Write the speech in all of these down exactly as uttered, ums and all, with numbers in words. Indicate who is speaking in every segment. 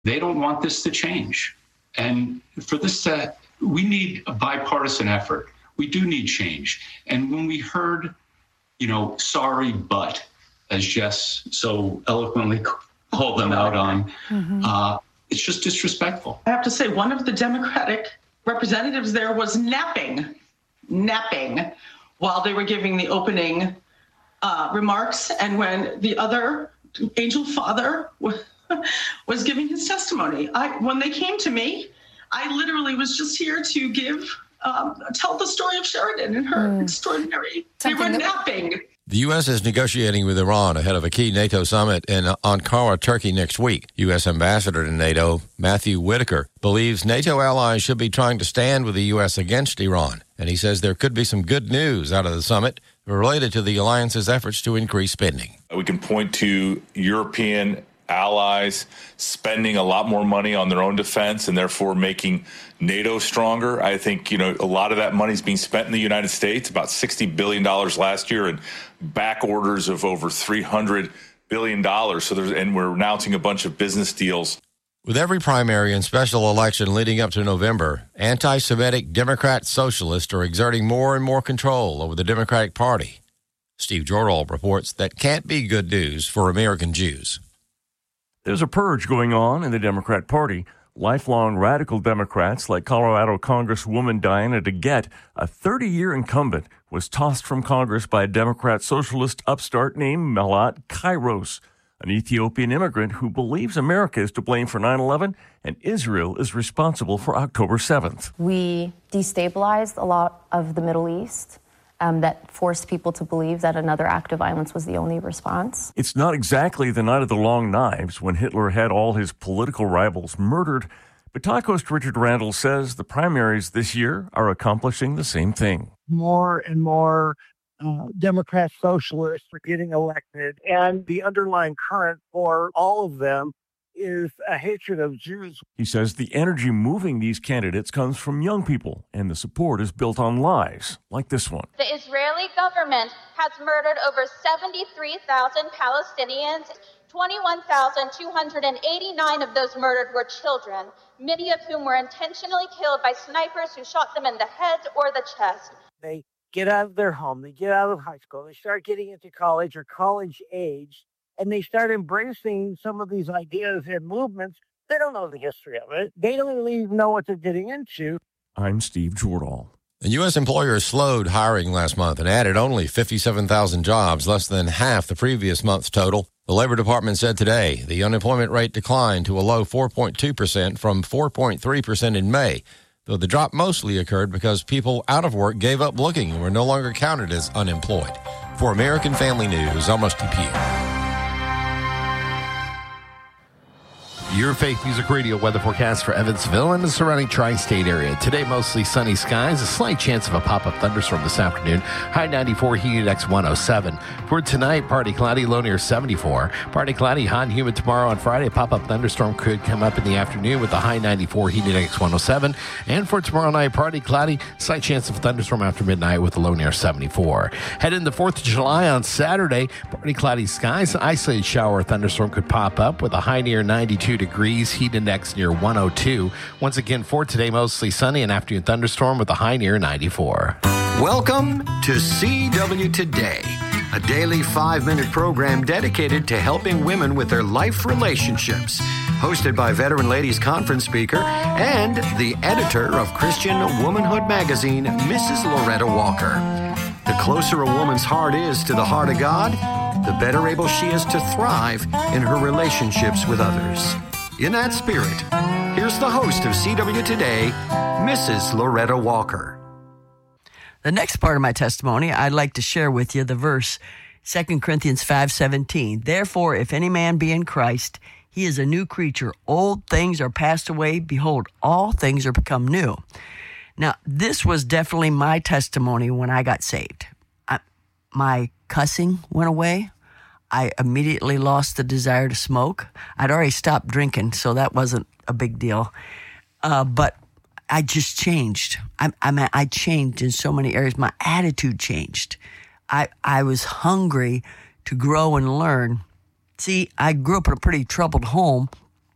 Speaker 1: They don't want this to change. And for this to, we need a bipartisan effort. We do need change. And when we heard, you know, sorry, but, as Jess so eloquently called them out on, mm-hmm. uh, it's just disrespectful.
Speaker 2: I have to say, one of the Democratic representatives there was napping, napping while they were giving the opening uh, remarks. And when the other angel father was, was giving his testimony, I, when they came to me, I literally was just here to give, um, tell the story of Sheridan and her mm. extraordinary, Something they were napping.
Speaker 3: The U S is negotiating with Iran ahead of a key NATO summit in Ankara, Turkey next week. U S Ambassador to NATO, Matthew Whitaker, believes NATO allies should be trying to stand with the U S against Iran. And he says there could be some good news out of the summit related to the alliance's efforts to increase spending.
Speaker 4: We can point to European allies spending a lot more money on their own defense and therefore making NATO stronger. I think, you know, a lot of that money is being spent in the United States, about sixty billion dollars last year, and back orders of over three hundred billion dollars. So there's, and we're announcing a bunch of business deals.
Speaker 3: With every primary and special election leading up to November, anti-Semitic Democrat socialists are exerting more and more control over the Democratic Party. Steve Jordahl reports that can't be good news for American Jews.
Speaker 5: There's a purge going on in the Democrat Party. Lifelong radical Democrats like Colorado Congresswoman Diana DeGette, a thirty-year incumbent, was tossed from Congress by a Democrat socialist upstart named Melat Kairos, an Ethiopian immigrant who believes America is to blame for nine eleven and Israel is responsible for October seventh.
Speaker 6: We destabilized a lot of the Middle East. Um, that forced people to believe that another act of violence was the only response.
Speaker 5: It's not exactly the night of the long knives when Hitler had all his political rivals murdered, but Talk host Richard Randall says the primaries this year are accomplishing the same thing.
Speaker 7: More and more uh, Democrat socialists are getting elected, and the underlying current for all of them is a hatred of Jews.
Speaker 5: He says the energy moving these candidates comes from young people, and the support is built on lies, like this one.
Speaker 8: The Israeli government has murdered over seventy-three thousand Palestinians. twenty-one thousand two hundred eighty-nine of those murdered were children, many of whom were intentionally killed by snipers who shot them in the head or the chest.
Speaker 7: They get out of their home, they get out of high school, they start getting into college or college age, and they start embracing some of these ideas and movements. They don't know the history of it. They don't really know what they're getting into.
Speaker 5: I'm Steve Jordahl.
Speaker 3: The U S employers slowed hiring last month and added only fifty-seven thousand jobs, less than half the previous month's total. The Labor Department said today the unemployment rate declined to a low four point two percent from four point three percent in May, though the drop mostly occurred because people out of work gave up looking and were no longer counted as unemployed. For American Family News, I'm Rusty Pugh.
Speaker 9: Your Faith Music Radio weather forecast for Evansville and the surrounding tri-state area. Today, mostly sunny skies, a slight chance of a pop-up thunderstorm this afternoon. High ninety-four, humid index one oh seven. For tonight, partly cloudy, low near seventy-four. Partly cloudy, hot and humid tomorrow on Friday. A pop-up thunderstorm could come up in the afternoon with a high ninety-four, humid index one oh seven. And for tomorrow night, partly cloudy, slight chance of a thunderstorm after midnight with a low near seventy-four. Head into the fourth of July on Saturday, partly cloudy skies. An isolated shower or thunderstorm could pop up with a high near ninety-two degrees, heat index near one oh two. Once again, for today, mostly sunny, an afternoon thunderstorm with a high near ninety-four.
Speaker 10: Welcome to C W Today, a daily five-minute program dedicated to helping women with their life relationships. Hosted by Veteran Ladies Conference speaker and the editor of Christian Womanhood magazine, Missus Loretta Walker. The closer a woman's heart is to the heart of God, the better able she is to thrive in her relationships with others. In that spirit, here's the host of C W Today, Missus Loretta Walker.
Speaker 11: The next part of my testimony, I'd like to share with you the verse, Second Corinthians five seventeen. Therefore, if any man be in Christ, he is a new creature. Old things are passed away. Behold, all things are become new. Now, this was definitely my testimony when I got saved. I, my cussing went away. I immediately lost the desire to smoke. I'd already stopped drinking, so that wasn't a big deal. Uh, but I just changed. I, I mean, I changed in so many areas. My attitude changed. I, I was hungry to grow and learn. See, I grew up in a pretty troubled home,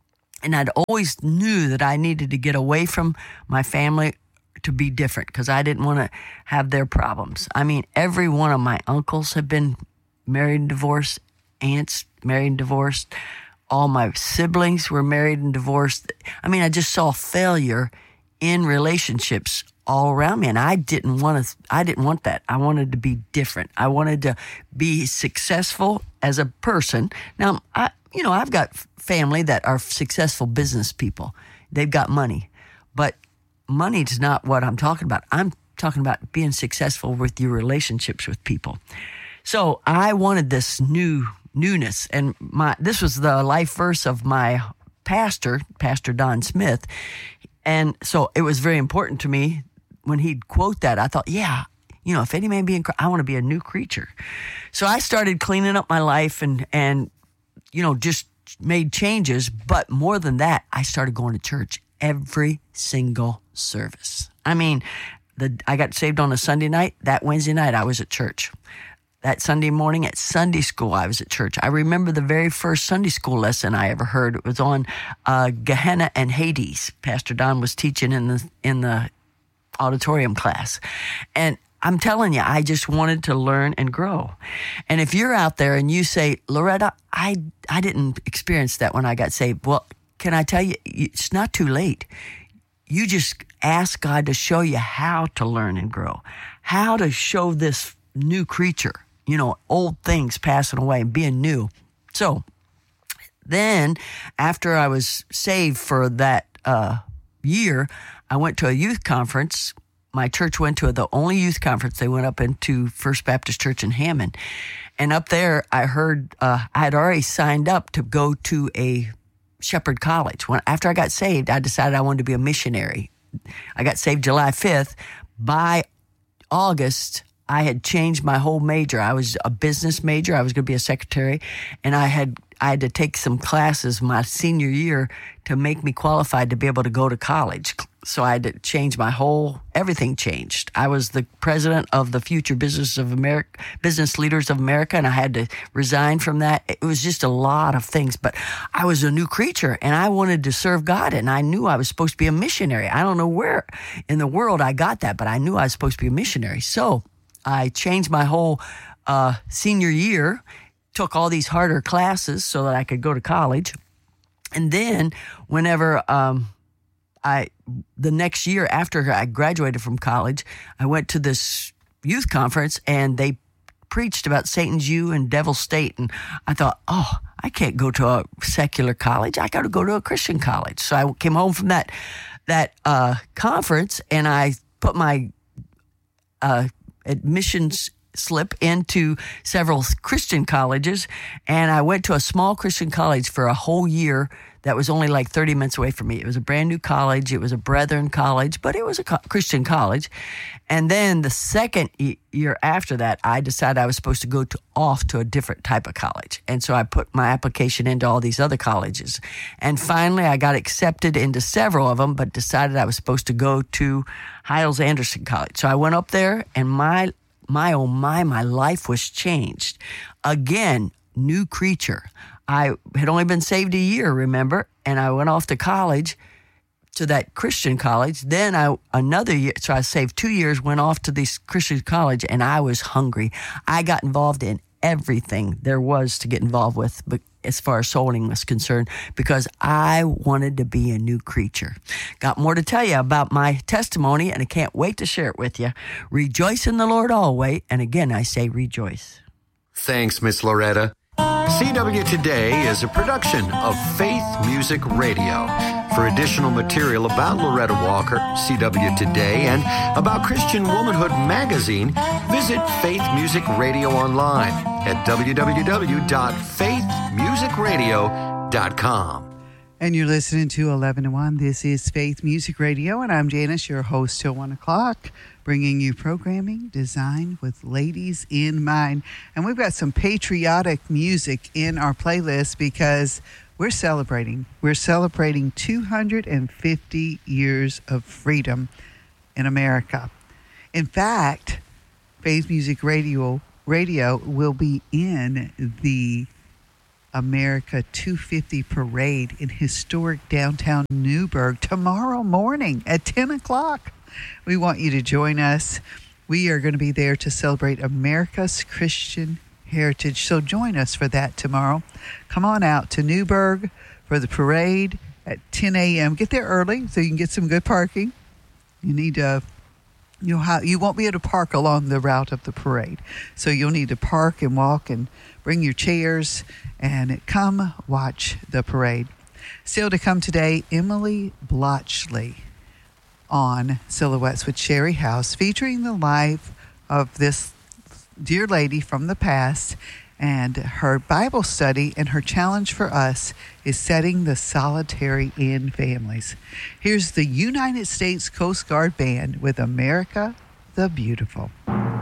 Speaker 11: And I'd always knew that I needed to get away from my family to be different because I didn't want to have their problems. I mean, every one of my uncles have been married and divorced, aunts married and divorced. All my siblings were married and divorced. I mean, I just saw failure in relationships all around me, and I didn't want to. I didn't want that. I wanted to be different. I wanted to be successful as a person. Now, I, you know, I've got family that are successful business people. They've got money, but money's not what I'm talking about. I'm talking about being successful with your relationships with people. So I wanted this new newness, and my this was the life verse of my pastor, Pastor Don Smith, and so it was very important to me when he'd quote that. I thought, yeah, you know, if any man be in Christ, I want to be a new creature. So I started cleaning up my life and and you know just made changes, but more than that, I started going to church every single service. I mean, the I got saved on a Sunday night. That Wednesday night, I was at church. That Sunday morning at Sunday school, I was at church. I remember the very first Sunday school lesson I ever heard. It was on uh, Gehenna and Hades. Pastor Don was teaching in the in the auditorium class. And I'm telling you, I just wanted to learn and grow. And if you're out there and you say, Loretta, I, I didn't experience that when I got saved. Well, can I tell you, it's not too late. You just ask God to show you how to learn and grow, how to show this new creature, you know, old things passing away and being new. So then after I was saved for that uh, year, I went to a youth conference. My church went to the only youth conference. They went up into First Baptist Church in Hammond. And up there, I heard, uh, I had already signed up to go to a Shepherd College. When After I got saved, I decided I wanted to be a missionary. I got saved July fifth. By August, I had changed my whole major. I was a business major. I was going to be a secretary. And I had I had to take some classes my senior year to make me qualified to be able to go to college. So I had to change my whole, everything changed. I was the president of the Future Business of America, Business Leaders of America, and I had to resign from that. It was just a lot of things, but I was a new creature and I wanted to serve God, and I knew I was supposed to be a missionary. I don't know where in the world I got that, but I knew I was supposed to be a missionary. So I changed my whole uh, senior year, took all these harder classes so that I could go to college. And then whenever um, I, the next year after I graduated from college, I went to this youth conference and they preached about Satan's U and Devil's State. And I thought, oh, I can't go to a secular college. I got to go to a Christian college. So I came home from that, that uh, conference and I put my uh, admissions slip into several Christian colleges, and I went to a small Christian college for a whole year that was only like thirty minutes away from me. It was a brand new college. It was a Brethren college, but it was a co- Christian college. And then the second e- year after that, I decided I was supposed to go to off to a different type of college. And so I put my application into all these other colleges. And finally, I got accepted into several of them, but decided I was supposed to go to Hyles-Anderson College. So I went up there, and my My, oh my, my life was changed. Again, new creature. I had only been saved a year, remember? And I went off to college, to that Christian college. Then I another year, so I saved two years, went off to this Christian college, and I was hungry. I got involved in everything there was to get involved with, but as far as soul winning was concerned, because I wanted to be a new creature. Got more to tell you about my testimony, and I can't wait to share it with you. Rejoice in the Lord always, and again, I say rejoice.
Speaker 10: Thanks, Miss Loretta. C W Today is a production of Faith Music Radio. For additional material about Loretta Walker, C W Today, and about Christian Womanhood Magazine, visit Faith Music Radio online at w w w dot faith music radio dot com.
Speaker 12: And you're listening to eleven to one. This is Faith Music Radio, and I'm Janice, your host till one o'clock, bringing you programming designed with ladies in mind. And we've got some patriotic music in our playlist because we're celebrating. We're celebrating two hundred fifty years of freedom in America. In fact, Faith Music Radio, Radio will be in the America two fifty parade in historic downtown Newburgh tomorrow morning at ten o'clock. We want you to join us. We are going to be there to celebrate America's Christian heritage. So join us for that tomorrow. Come on out to Newburgh for the parade at ten a.m. Get there early so you can get some good parking. You need to, you'll have, you won't be able to park along the route of the parade. So you'll need to park and walk and bring your chairs and come watch the parade. Still to come today, Emily Blotchley on Silhouettes with Sherry House, featuring the life of this dear lady from the past, and her Bible study and her challenge for us is setting the solitary in families. Here's the United States Coast Guard Band with America the Beautiful.